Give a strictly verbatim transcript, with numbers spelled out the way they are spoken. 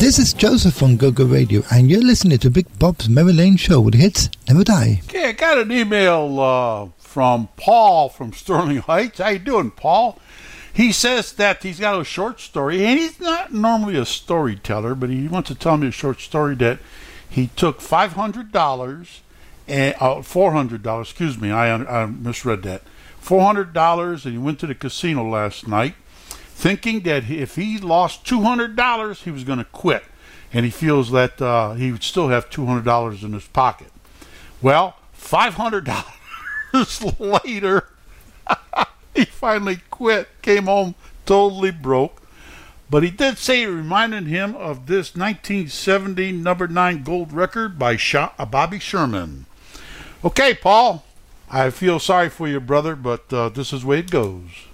This is Joseph on Go Go Radio, and you're listening to Big Bob's Memory Lane Show with hits never die. Okay, I got an email uh, from Paul from Sterling Heights. How you doing, Paul? He says that he's got a short story, and he's not normally a storyteller, but he wants to tell me a short story that he took five hundred dollars, and uh, four hundred dollars, excuse me, I, I misread that, four hundred dollars, and he went to the casino last night, thinking that if he lost two hundred dollars, he was going to quit. And he feels that uh, he would still have two hundred dollars in his pocket. Well, five hundred dollars later, he finally quit, came home totally broke. But he did say it reminded him of this nineteen seventy number nine gold record by Sha- Bobby Sherman. Okay, Paul, I feel sorry for you, brother, but uh, this is the way it goes.